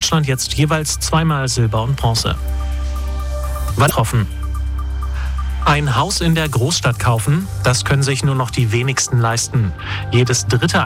Deutschland jetzt jeweils zweimal Silber und Bronze. Getroffen. Ein Haus in der Großstadt kaufen, das können sich nur noch die wenigsten leisten. Jedes dritte